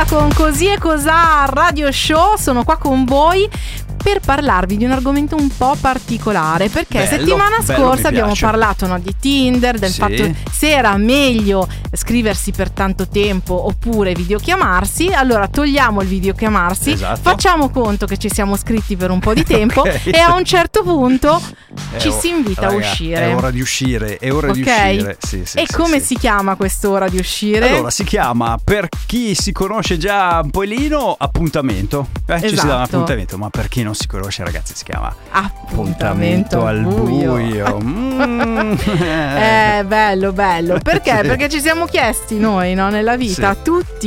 Stella con Così e Cosà Radio Show. Sono qua con voi per parlarvi di un argomento un po' particolare, perché settimana scorsa abbiamo parlato di Tinder, del fatto se era meglio scriversi per tanto tempo oppure videochiamarsi. Allora togliamo il videochiamarsi, facciamo conto che ci siamo scritti per un po' di tempo e a un certo punto ci si invita a uscire. È ora di uscire, è ora di uscire. E come si chiama quest'ora di uscire? Allora si chiama, per chi si conosce già un po'lino, appuntamento. Ci si dà un appuntamento, ma per chi non si conosce, ragazzi, si chiama appuntamento al buio. Bello. Perché? Perché ci siamo chiesti noi, no, nella vita,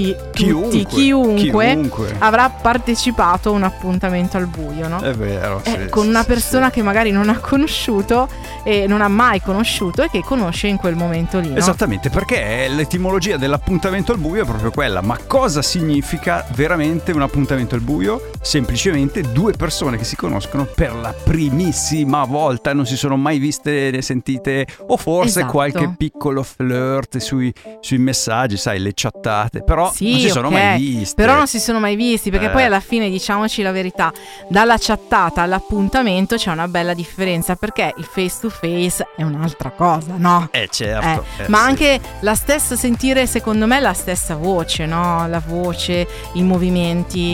chiunque avrà partecipato a un appuntamento al buio, no? È vero. Con una persona che magari non ha conosciuto e non ha mai conosciuto e che conosce in quel momento lì, no? Esattamente, perché l'etimologia dell'appuntamento al buio è proprio quella. Ma cosa significa veramente un appuntamento al buio? Semplicemente due persone che si conoscono per la primissima volta, non si sono mai viste né sentite, o forse qualche piccolo flirt sui messaggi, sai, le chattate, però non si sono mai viste. Però non si sono mai visti, perché poi alla fine, diciamoci la verità, dalla chattata all'appuntamento c'è una bella differenza, perché il face to face è un'altra cosa, no? Certo. Ma anche la stessa, sentire secondo me la stessa voce, no? La voce, i movimenti,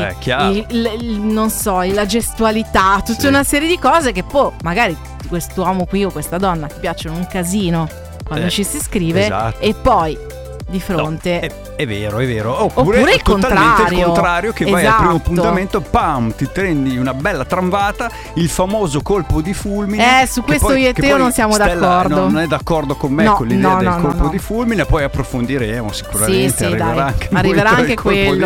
non so, la gestualità, tutta una serie di cose che poi magari quest'uomo qui o questa donna ti piacciono un casino quando ci si scrive, e poi di fronte è vero. Oppure il contrario, che vai al primo appuntamento, pam, ti prendi una bella tramvata, il famoso colpo di fulmine. Su questo io e Teo non siamo d'accordo. Non è d'accordo con me con l'idea del colpo di fulmine, poi approfondiremo sicuramente. Arriverà anche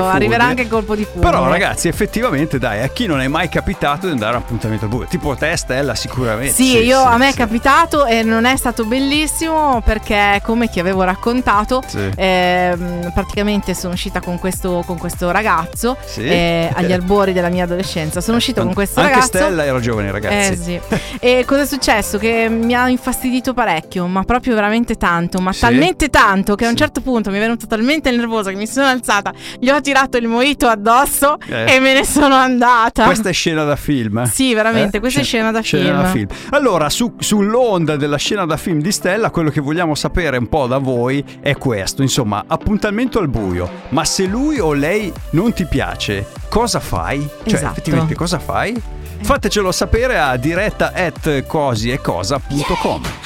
il colpo di fulmine. Però ragazzi, effettivamente a chi non è mai capitato di andare a un appuntamento al buio, tipo te, Stella, sicuramente. A me è capitato e non è stato bellissimo, perché come ti avevo raccontato, praticamente sono uscita con questo ragazzo agli albori della mia adolescenza. Sono uscita con questo ragazzo. Anche Stella era giovane, ragazzi. E cosa è successo? Che mi ha infastidito parecchio, ma proprio veramente tanto, talmente tanto che a un certo punto mi è venuto talmente nervosa che mi sono alzata, gli ho tirato il mojito addosso e me ne sono andata. Questa è scena da film. Sì, veramente, questa è scena da film. Allora, sull'onda della scena da film di Stella, quello che vogliamo sapere un po' da voi è questo. Insomma, appuntamento al buio, ma se lui o lei non ti piace, cosa fai? Cioè, effettivamente cosa fai? Fatecelo sapere a diretta@cosiecosa.com.